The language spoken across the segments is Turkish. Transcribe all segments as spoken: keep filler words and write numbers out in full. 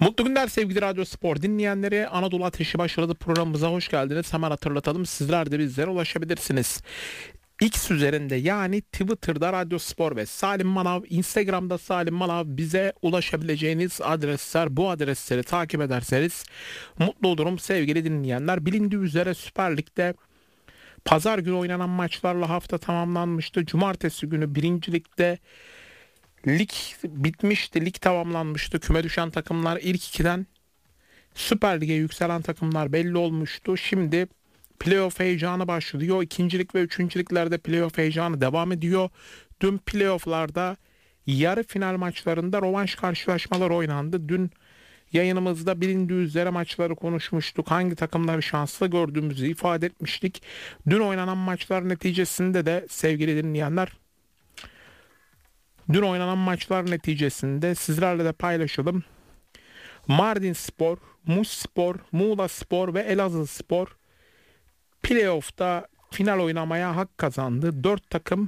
Mutlu günler sevgili Radyo Spor dinleyenleri. Anadolu Ateşi başladı programımıza hoş geldiniz. Hemen hatırlatalım, sizler de bizlere ulaşabilirsiniz. X üzerinde, yani Twitter'da Radyo Spor ve Salim Manav, Instagram'da Salim Manav, bize ulaşabileceğiniz adresler. Bu adresleri takip ederseniz mutlu olurum sevgili dinleyenler. Bilindiği üzere Süper Lig'de pazar günü oynanan maçlarla hafta tamamlanmıştı. Cumartesi günü birinci Lig'de lig bitmişti, lig tamamlanmıştı. Küme düşen takımlar ilk ikiden Süper Lig'e yükselen takımlar belli olmuştu. Şimdi playoff heyecanı başlıyor. İkincilik ve üçüncülüklerde playoff heyecanı devam ediyor. Dün playofflarda yarı final maçlarında rövanş karşılaşmalar oynandı. Dün yayınımızda bilindiği üzere maçları konuşmuştuk. Hangi takımları şanslı gördüğümüzü ifade etmiştik. Dün oynanan maçlar neticesinde de sevgili dinleyenler, Dün oynanan maçlar neticesinde sizlerle de paylaşalım. Mardinspor, Muşspor, Muğlaspor ve Elazığspor playoff'ta final oynamaya hak kazandı. Dört takım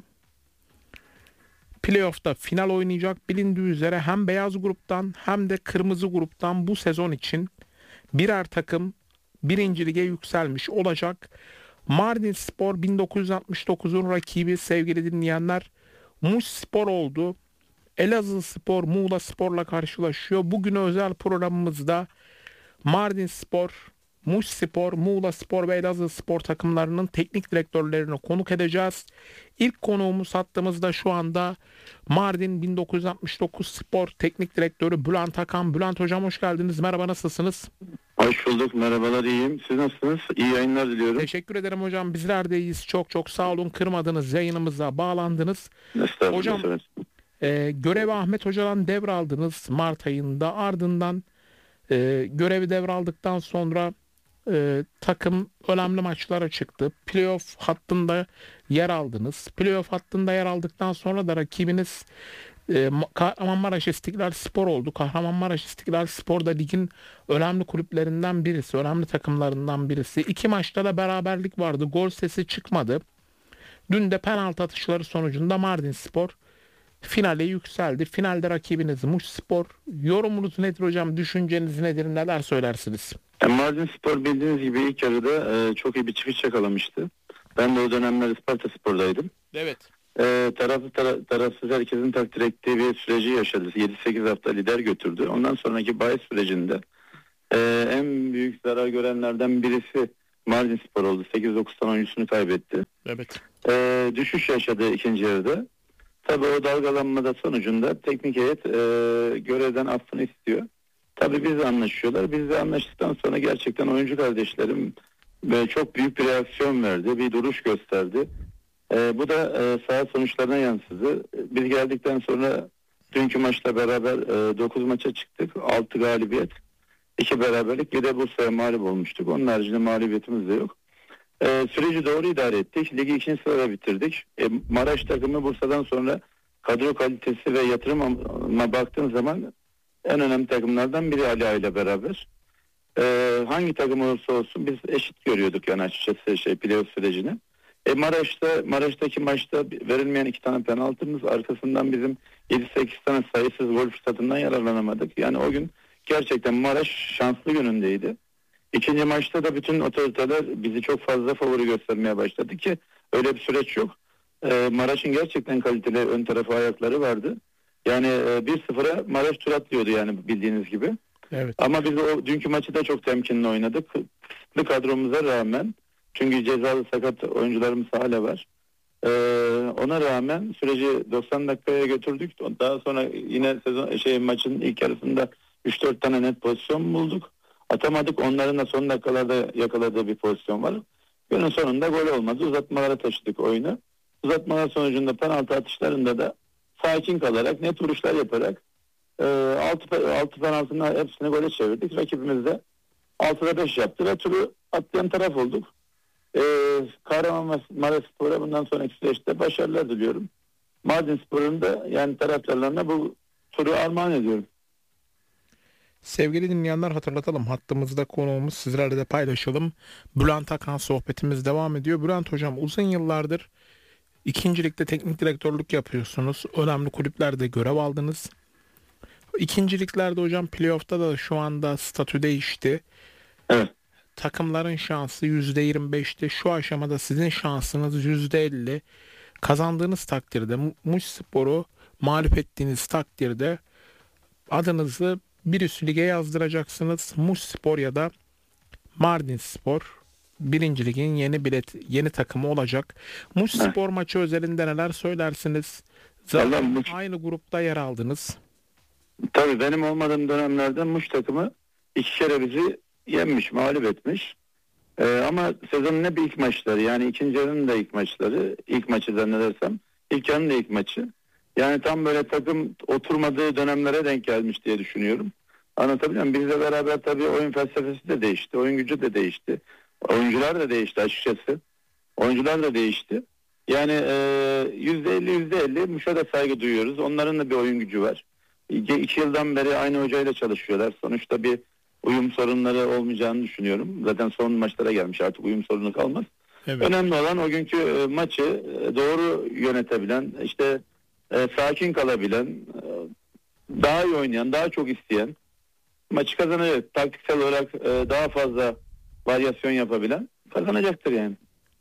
playoff'ta final oynayacak. Bilindiği üzere hem beyaz gruptan hem de kırmızı gruptan bu sezon için birer takım birinci lige yükselmiş olacak. Mardinspor bin dokuz yüz altmış dokuzun rakibi sevgili dinleyenler Muşspor oldu. Elazığspor Muğlaspor'la karşılaşıyor. Bugün özel programımızda Mardinspor, Muşspor, Muğlaspor ve Elazığspor takımlarının teknik direktörlerini konuk edeceğiz. İlk konuğumuz hattımızda şu anda Mardin bin dokuz yüz altmış dokuz Spor Teknik Direktörü Bülent Akan. Bülent Hocam hoş geldiniz. Merhaba, nasılsınız? Hoş bulduk. Merhabalar, iyiyim. Siz nasılsınız? İyi yayınlar diliyorum. Teşekkür ederim hocam. Bizler de iyiyiz. Çok çok sağ olun. Kırmadınız, yayınımıza bağlandınız. Hocam e, görevi Ahmet Hoca'dan devraldınız Mart ayında. Ardından e, görevi devraldıktan sonra e, takım önemli maçlara çıktı. Playoff hattında yer aldınız. Playoff hattında yer aldıktan sonra da rakibiniz e, Kahramanmaraş İstiklal Spor oldu. Kahramanmaraş İstiklal Spor da ligin önemli kulüplerinden birisi, önemli takımlarından birisi. İki maçta da beraberlik vardı. Gol sesi çıkmadı. Dün de penaltı atışları sonucunda Mardinspor finale yükseldi. Finalde rakibiniz Muşspor. Yorumunuz nedir hocam? Düşünceniz nedir? Neler söylersiniz? Mardinspor bildiğiniz gibi ilk yarıda e, çok iyi bir çıkış yakalamıştı. Ben de o dönemler Ispartaspor'daydım. Evet. E, taraflı tara- tarafsız herkesin takdir ettiği bir süreci yaşadı. yedi sekiz hafta lider götürdü. Ondan sonraki bahis sürecinde e, en büyük zarar görenlerden birisi Mardinspor oldu. sekiz dokuz tane oyuncusunu kaybetti. Evet. E, düşüş yaşadı ikinci yarıda. Tabii o dalgalanmada sonucunda teknik heyet e, görevden affını istiyor. Tabii bizle anlaşıyorlar. Bizle anlaştıktan sonra gerçekten oyuncu kardeşlerim e, çok büyük bir reaksiyon verdi. Bir duruş gösterdi. E, bu da e, saha sonuçlarına yansıdı. Biz geldikten sonra dünkü maçla beraber e, dokuz maça çıktık. altı galibiyet, iki beraberlik, bir de Bursa'ya mağlup olmuştuk. Onun haricinde mağlubiyetimiz de yok. Ee, süreci doğru idare ettik. Ligi ikinci sırada bitirdik. E, Maraş takımı Bursa'dan sonra kadro kalitesi ve yatırıma baktığın zaman en önemli takımlardan biri Ali Ağa ile beraber. Ee, hangi takım olursa olsun biz eşit görüyorduk yani açıkçası şey playoff sürecini. E, Maraş'ta Maraş'taki maçta verilmeyen iki tane penaltımız, arkasından bizim yedi sekiz tane sayısız gol fırsatından yararlanamadık. Yani o gün gerçekten Maraş şanslı günündeydi. İkinci maçta da bütün otoriteler bizi çok fazla favori göstermeye başladı ki öyle bir süreç yok. Ee, Maraş'ın gerçekten kaliteli ön tarafı ayakları vardı. Yani e, bir sıfıra Maraş tur atlıyordu yani bildiğiniz gibi. Evet. Ama biz o dünkü maçı da çok temkinli oynadık. Kısıtlı kadromuza rağmen, çünkü cezalı sakat oyuncularımız hala var. Ee, ona rağmen süreci doksan dakikaya götürdük. Daha sonra yine sezon şey maçın ilk yarısında üç dört tane net pozisyon bulduk. Atamadık. Onların da son dakikalarda yakaladığı bir pozisyon var. Günün sonunda gol olmadı. Uzatmalara taşıdık oyunu. Uzatmalar sonucunda penaltı atışlarında da sakin kalarak, net vuruşlar yaparak e, altı, altı penaltının hepsini gole çevirdik. Rakibimiz de altıda beş yaptı ve turu atlayan taraf olduk. E, Kahramanmaraşspor'a bundan sonraki süreçte başarılar diliyorum. Mardinspor'un da yani taraftarlarına bu turu armağan ediyorum. Sevgili dinleyenler, hatırlatalım, hattımızda konuğumuz, sizlerle de paylaşalım. Bülent Akan, sohbetimiz devam ediyor. Bülent Hocam, uzun yıllardır ikincilikte teknik direktörlük yapıyorsunuz. Önemli kulüplerde görev aldınız. İkinciliklerde hocam playoff'ta da şu anda statü değişti. Evet. Takımların şansı yüzde yirmi beşte. Şu aşamada sizin şansınız yüzde elli. Kazandığınız takdirde Muşspor'u mağlup ettiğiniz takdirde adınızı bir üst lige yazdıracaksınız. Muşspor ya da Mardinspor birinci ligin yeni bilet yeni takımı olacak. Muşspor maçı özelinde neler söylersiniz? Zaten Vallahi Muş- aynı grupta yer aldınız. Tabii benim olmadığım dönemlerde Muş takımı iki kere bizi yenmiş, mağlup etmiş. Ee, ama sezonun hep ilk maçları, yani ikinci yarının da ilk maçları, ilk maçı zannedersem, ilk yarının da ilk maçı. Yani tam böyle takım oturmadığı dönemlere denk gelmiş diye düşünüyorum. Anlatabiliyor muyum? Bizle beraber tabii oyun felsefesi de değişti, oyun gücü de değişti. Oyuncular da değişti açıkçası. Oyuncular da değişti. Yani yüzde elli yüzde elli Muş'a da saygı duyuyoruz. Onların da bir oyun gücü var. İki, iki yıldan beri aynı hocayla çalışıyorlar. Sonuçta bir uyum sorunları olmayacağını düşünüyorum. Zaten son maçlara gelmiş, artık uyum sorunu kalmaz. Evet. Önemli olan o günkü e, maçı e, doğru yönetebilen, işte e, sakin kalabilen, e, daha iyi oynayan, daha çok isteyen, maçı kazanacak. Taktiksel olarak e, daha fazla varyasyon yapabilen kazanacaktır yani.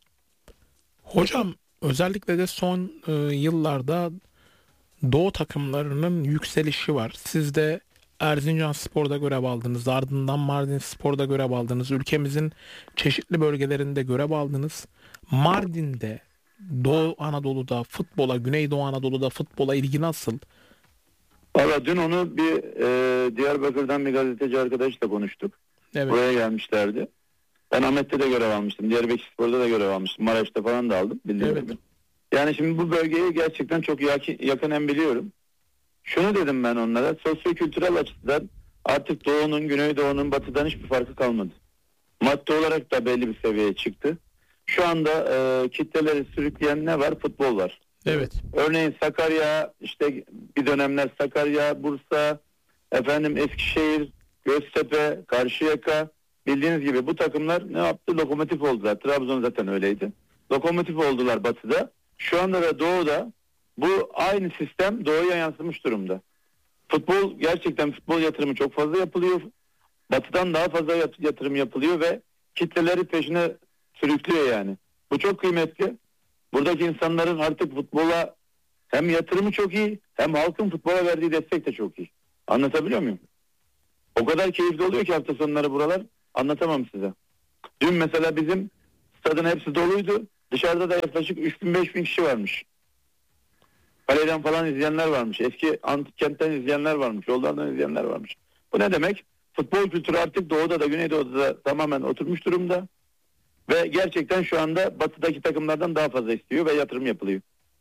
Hocam özellikle de son e, yıllarda Doğu takımlarının yükselişi var. Siz de Erzincanspor'da görev aldınız. Ardından Mardinspor'da görev aldınız. Ülkemizin çeşitli bölgelerinde görev aldınız. Mardin'de, Doğu Anadolu'da futbola, Güneydoğu Anadolu'da futbola ilgi nasıl? Valla dün onu bir e, Diyarbakır'dan bir gazeteci arkadaşla konuştuk. Evet. Buraya gelmişlerdi. Ben Ahmet'te de görev almıştım. Diyarbakırspor'da da görev almıştım. Maraş'ta falan da aldım. Bildiğim Evet. gibi. Yani şimdi bu bölgeyi gerçekten çok yakın, yakından biliyorum. Şunu dedim ben onlara. Sosyo-kültürel açıdan artık Doğu'nun, Güneydoğu'nun, Batı'dan hiçbir farkı kalmadı. Madde olarak da belli bir seviyeye çıktı. Şu anda e, kitleleri sürükleyen ne var? Futbol var. Evet. Örneğin Sakarya, işte bir dönemler Sakarya, Bursa, efendim Eskişehir, Göztepe, Karşıyaka, bildiğiniz gibi bu takımlar ne yaptı? Lokomotif oldular. Trabzon zaten öyleydi. Lokomotif oldular Batı'da. Şu anda da Doğu'da bu aynı sistem Doğu'ya yansımış durumda. Futbol, gerçekten futbol yatırımı çok fazla yapılıyor. Batı'dan daha fazla yatırım yapılıyor ve kitleleri peşine sürüklüyor yani. Bu çok kıymetli. Buradaki insanların artık futbola hem yatırımı çok iyi, hem halkın futbola verdiği destek de çok iyi. Anlatabiliyor muyum? O kadar keyifli oluyor ki hafta sonları buralar, anlatamam size. Dün mesela bizim stadın hepsi doluydu. Dışarıda da yaklaşık üç bin beş bin kişi varmış. Kaleden falan izleyenler varmış. Eski antik kentten izleyenler varmış. Yollardan izleyenler varmış. Bu ne demek? Futbol kültürü artık Doğu'da da Güneydoğu'da da tamamen oturmuş durumda. Ve gerçekten şu anda Batı'daki takımlardan daha fazla istiyor ve yatırım yapılıyor.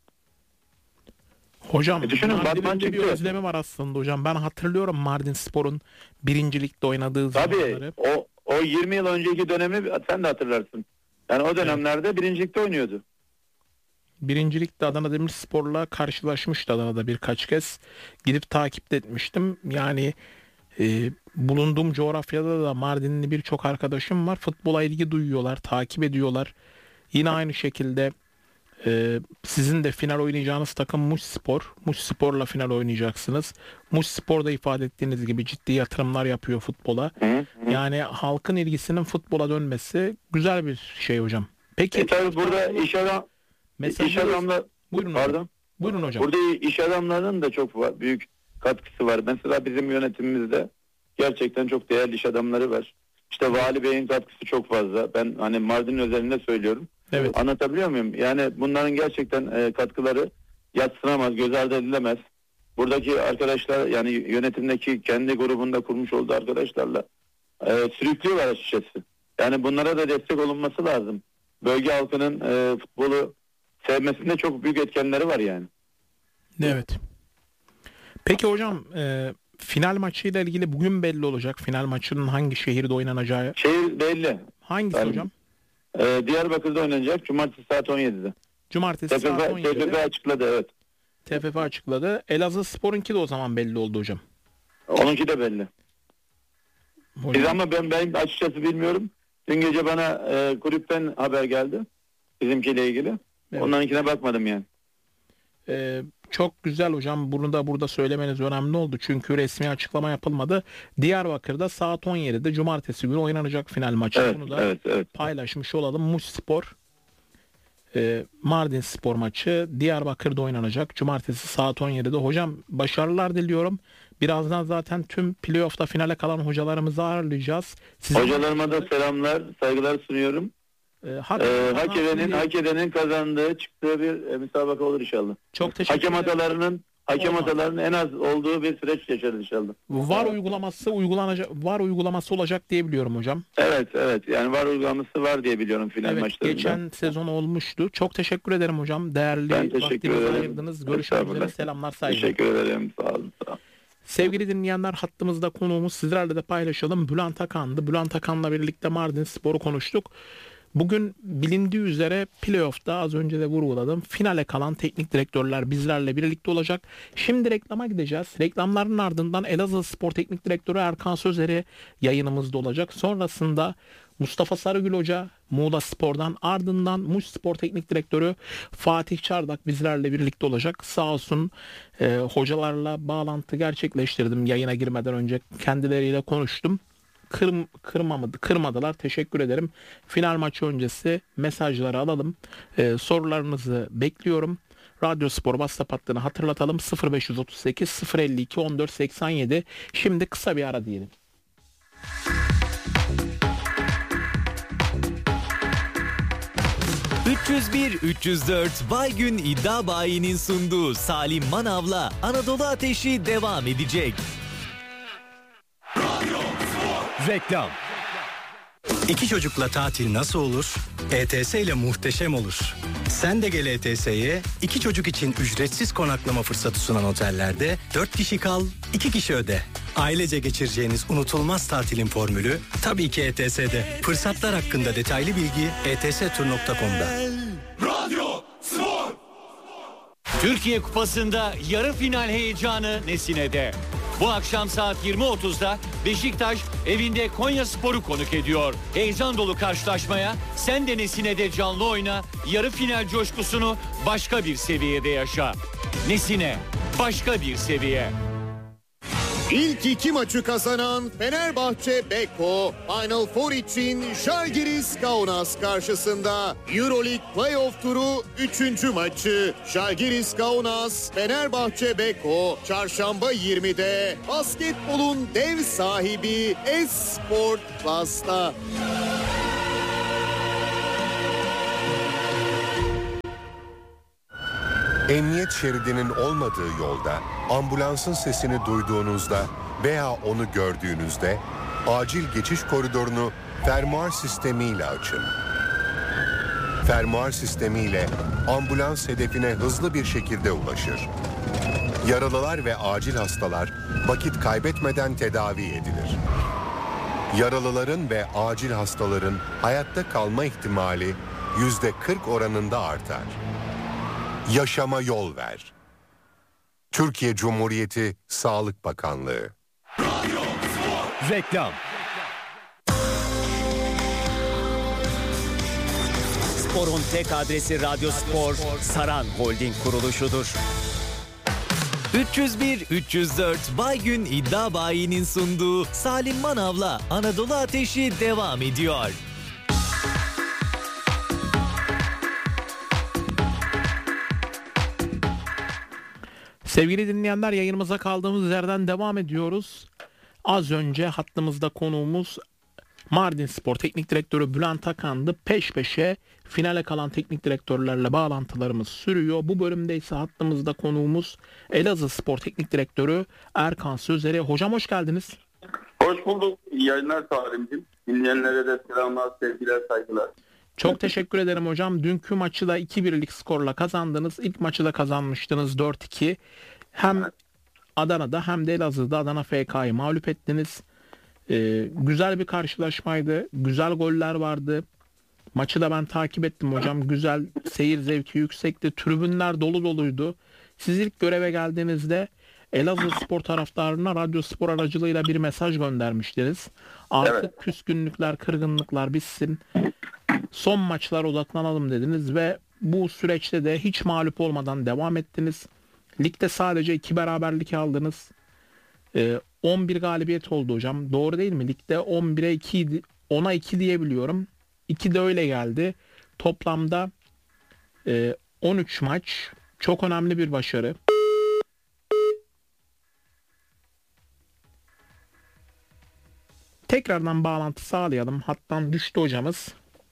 Hocam E düşünün, Mardin'in Batman de bir çıktı. özlemi var aslında hocam. Ben hatırlıyorum Mardinspor'un birincilikte oynadığı Tabii zamanları. o, o yirmi yıl önceki dönemi sen de hatırlarsın. Yani o dönemlerde evet. birincilikte oynuyordu. Birincilikte Adana Demirspor'la karşılaşmıştı Adana'da birkaç kez. Gidip takip de etmiştim. Yani e, bulunduğum coğrafyada da Mardinli birçok arkadaşım var. Futbola ilgi duyuyorlar, takip ediyorlar. Yine aynı şekilde e, sizin de final oynayacağınız takım Muşspor. Muşspor'la final oynayacaksınız. Muşspor da ifade ettiğiniz gibi ciddi yatırımlar yapıyor futbola. Hı hı. Yani halkın ilgisinin futbola dönmesi güzel bir şey hocam. Peki E tabii burada iş adam mesajı iş adamlar buyurun hocam. pardon. Buyurun hocam. Burada iş adamlarının da çok var, büyük katkısı var. Mesela bizim yönetimimizde gerçekten çok değerli iş adamları var. İşte Vali Bey'in katkısı çok fazla. Ben hani Mardin özelinde söylüyorum. Evet. Anlatabiliyor muyum? Yani bunların gerçekten e, katkıları yadsınamaz, göz ardı edilemez. Buradaki arkadaşlar, yani yönetimdeki kendi grubunda kurmuş olduğu arkadaşlarla e, sürüklüyorlar açıkçası. Yani bunlara da destek olunması lazım. Bölge halkının e, futbolu sevmesinde çok büyük etkenleri var yani. Evet. Peki hocam e, final maçıyla ilgili bugün belli olacak. Final maçının hangi şehirde oynanacağı. Şehir belli. Hangisi Yani, hocam? E, Diyarbakır'da oynanacak. Cumartesi saat on yedide. Cumartesi saat on T F F yedide. açıkladı, evet. T F F açıkladı. Elazığspor'unki de o zaman belli oldu hocam. Onunki de belli. Hocam. Biz ama ben ben açıkçası bilmiyorum. Dün gece bana e, kulüpten haber geldi. Bizimkiyle ilgili. Evet. Onlarınkine bakmadım yani. Ee, çok güzel hocam. Bunu da burada söylemeniz önemli oldu. Çünkü resmi açıklama yapılmadı. Diyarbakır'da saat on yedide cumartesi günü oynanacak final maçı. Evet, Bunu da evet, evet. paylaşmış olalım. Muşspor e, Mardin Spor maçı Diyarbakır'da oynanacak. Cumartesi saat on yedide. Hocam başarılar diliyorum. Birazdan zaten tüm playoff'ta finale kalan hocalarımızı ağırlayacağız. Sizin, Hocalarıma da selamlar, saygılar sunuyorum. e, hak, Ee, bana- hak edenin, hak edenin kazandığı, çıktığı bir e, müsabaka olur inşallah. çok teşekkür Hakem ederim. hatalarının hakem Olmaz. hatalarının en az olduğu bir süreç yaşarız inşallah. VAR uygulaması uygulanacak, VAR uygulaması olacak diye biliyorum hocam. Evet, evet. Yani var uygulaması var diye biliyorum final Evet, maçlarında. geçen sezon olmuştu. Çok teşekkür ederim hocam. Değerli Ben teşekkür vaktinizi ederim. ayırdınız. Görüşmek üzere. Estağfurullah. Selamlar, saygılar. Teşekkür ederim. Sağ olun. Sağ olun. Sevgili dinleyenler, hattımızda konuğumuz, sizlerle de paylaşalım. Bülent Akan'dı. Bülent Akan'la birlikte Mardin Spor'u konuştuk. Bugün bilindiği üzere playoff'ta, az önce de vurguladım, finale kalan teknik direktörler bizlerle birlikte olacak. Şimdi reklama gideceğiz. Reklamların ardından Elazığ Spor Teknik Direktörü Erkan Sözeri yayınımızda olacak. Sonrasında Mustafa Sarıgül Hoca Muğla Spor'dan, ardından Muş Spor Teknik Direktörü Fatih Çardak bizlerle birlikte olacak. Sağ olsun e, hocalarla bağlantı gerçekleştirdim yayına girmeden önce, kendileriyle konuştum. Kırm, kırmamadı, kırmadılar. Teşekkür ederim. Final maçı öncesi mesajları alalım. Ee, sorularınızı bekliyorum. Radyo Spor WhatsApp hattını hatırlatalım. sıfır beş otuz sekiz sıfır elli iki on dört seksen yedi. Şimdi kısa bir ara diyelim. üç yüz bir üç yüz dört Baygün İddia Bayi'nin sunduğu Salim Manav'la Anadolu Ateşi devam edecek. Reklam. İki çocukla tatil nasıl olur? E T S ile muhteşem olur. Sen de gel E T S'ye, iki çocuk için ücretsiz konaklama fırsatı sunan otellerde dört kişi kal, iki kişi öde. Ailece geçireceğiniz unutulmaz tatilin formülü tabii ki E T S'de. Fırsatlar hakkında detaylı bilgi e t s tur nokta com'da. Türkiye Kupası'nda yarı final heyecanı Nesine'de. Bu akşam saat yirmi otuzda Beşiktaş evinde Konyaspor'u konuk ediyor. Heyecan dolu karşılaşmaya sen de Nesine'de canlı oyna, yarı final coşkusunu başka bir seviyede yaşa. Nesine, başka bir seviye. İlk iki maçı kazanan Fenerbahçe Beko Final Four için Žalgiris Kaunas karşısında. Euroleague Playoff turu üçüncü maçı. Žalgiris Kaunas Fenerbahçe Beko çarşamba yirmide basketbolun dev sahibi Esport Plus'ta. Emniyet şeridinin olmadığı yolda ambulansın sesini duyduğunuzda veya onu gördüğünüzde acil geçiş koridorunu fermuar sistemiyle açın. Fermuar sistemiyle ambulans hedefine hızlı bir şekilde ulaşır. Yaralılar ve acil hastalar vakit kaybetmeden tedavi edilir. Yaralıların ve acil hastaların hayatta kalma ihtimali yüzde kırk oranında artar. Yaşama yol ver. Türkiye Cumhuriyeti Sağlık Bakanlığı. Reklam. Sporun tek adresi Radyo Spor, Saran Holding kuruluşudur. üç yüz bir üç yüz dört Baygün İddia Bayi'nin sunduğu Salim Manav'la Anadolu Ateşi devam ediyor. Sevgili dinleyenler, yayınımıza kaldığımız yerden devam ediyoruz. Az önce hattımızda konuğumuz Mardin Spor Teknik Direktörü Bülent Akan'dı. Peş peşe finale kalan teknik direktörlerle bağlantılarımız sürüyor. Bu bölümde ise hattımızda konuğumuz Elazığ Spor Teknik Direktörü Erkan Sözeri. Hocam hoş geldiniz. Hoş bulduk. İyi yayınlar Salim'cim. Dinleyenlere de selamlar, sevgiler, saygılar. Çok teşekkür ederim hocam. Dünkü maçı da iki birlik skorla kazandınız. İlk maçı da kazanmıştınız dört iki. Hem Adana'da hem de Elazığ'da Adana F K'yı mağlup ettiniz. Ee, güzel bir karşılaşmaydı. Güzel goller vardı. Maçı da ben takip ettim hocam. Güzel, seyir zevki yüksekti. Tribünler dolu doluydu. Siz ilk göreve geldiğinizde Elazığ Spor taraftarına Radyo Spor aracılığıyla bir mesaj göndermiştiniz. Artık Evet. küskünlükler, kırgınlıklar bitsin. Son maçlara odaklanalım dediniz ve bu süreçte de hiç mağlup olmadan devam ettiniz. Ligde sadece iki beraberlik aldınız. Ee, on bir galibiyet oldu hocam. Doğru değil mi? Ligde on bire iki, ona iki diyebiliyorum. iki de öyle geldi. Toplamda e, on üç maç. Çok önemli bir başarı. Tekrardan bağlantı sağlayalım. Hattan düştü hocamız.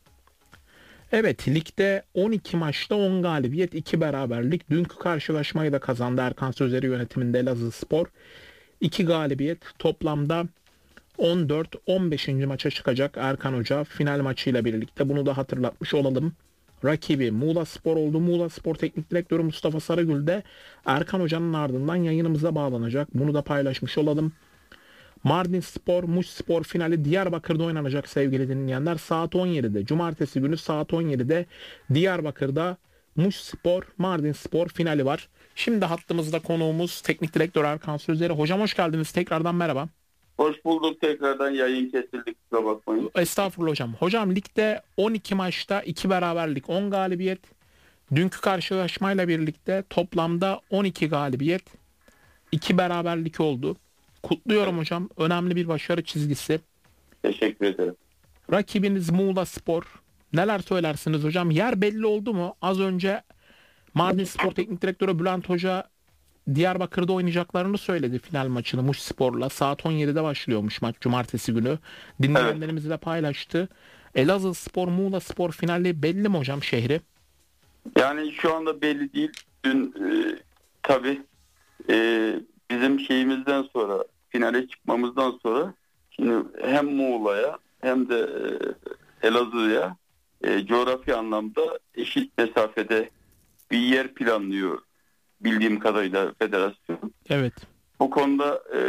Evet, ligde on iki maçta on galibiyet, iki beraberlik. Dünkü karşılaşmayı da kazandı Erkan Sözleri yönetiminde Elazığspor. iki galibiyet, toplamda on dört on beşinci maça çıkacak Erkan Hoca final maçıyla birlikte. Bunu da hatırlatmış olalım. Rakibi Muğlaspor oldu. Muğlaspor Teknik Direktörü Mustafa Sarıgül de Erkan Hoca'nın ardından yayınımıza bağlanacak. Bunu da paylaşmış olalım. Mardinspor, Muşspor finali Diyarbakır'da oynanacak sevgili dinleyenler. Saat on yedide. Cumartesi günü saat on yedide Diyarbakır'da Muşspor, Mardinspor finali var. Şimdi hattımızda konuğumuz Teknik Direktör Erkan Sözleri. Hocam hoş geldiniz. Tekrardan merhaba. Hoş bulduk, tekrardan yayın kesildi, kusura bakmayın. Estağfurullah hocam. Hocam ligde on iki maçta iki beraberlik, on galibiyet. Dünkü karşılaşmayla birlikte toplamda on iki galibiyet, iki beraberlik oldu. Kutluyorum hocam. Önemli bir başarı çizgisi. Teşekkür ederim. Rakibiniz Muğlaspor. Neler söylersiniz hocam? Yer belli oldu mu? Az önce Mardinspor Teknik Direktörü Bülent Hoca Diyarbakır'da oynayacaklarını söyledi final maçını Muşspor'la. Saat on yedide başlıyormuş maç cumartesi günü. Dinleyenlerimizle de paylaştı. Elazığspor Muğlaspor finali belli mi hocam şehri? Yani şu anda belli değil. Dün e, tabii e, bizim şeyimizden sonra, finale çıkmamızdan sonra şimdi hem Muğla'ya hem de e, Elazığ'a e, coğrafi anlamda eşit mesafede bir yer planlıyor bildiğim kadarıyla federasyon. Evet. Bu konuda e,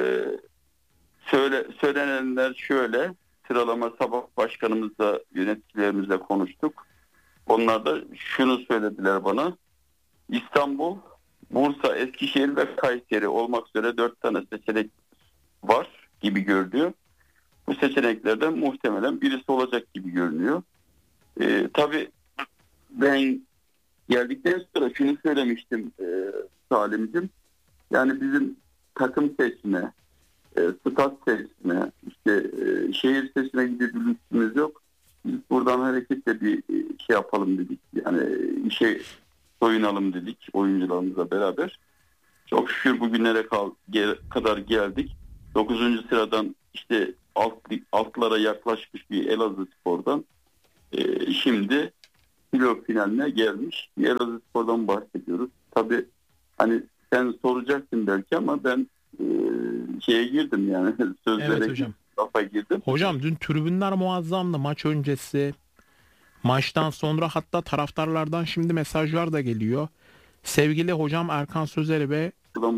söyle, söylenenler şöyle, sıralama sabah başkanımızla, yöneticilerimizle konuştuk. Onlar da şunu söylediler bana: İstanbul, Bursa, Eskişehir ve Kayseri olmak üzere dört tane seçenek var gibi görünüyor. Bu seçeneklerden muhtemelen birisi olacak gibi görünüyor. Ee, tabii ben geldikten sonra şunu söylemiştim e, Salim'cim. Yani bizim takım seçme, e, stat seçme, işte e, şehir seçme gibi bir lüksümüz yok. Biz buradan hareketle bir şey yapalım dedik. Yani işe soyunalım dedik oyuncularımızla beraber. Çok şükür bugünlere kal, gel, kadar geldik. dokuzuncu sıradan işte alt, altlara yaklaşmış bir Elazığspor'dan e, şimdi kilo finaline gelmiş bir Elazığspor'dan bahsediyoruz. Tabii hani sen soracaksın belki ama ben e, şeye girdim yani sözlere Evet hocam. lafa girdim. Hocam dün tribünler muazzamdı maç öncesi. Maçtan sonra hatta taraftarlardan şimdi mesajlar da geliyor. Sevgili hocam Erkan Sözleri ve